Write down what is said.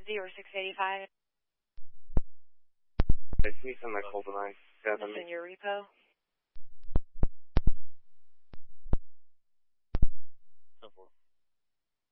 0685. It's me, send my call to 9-7. It's in your repo?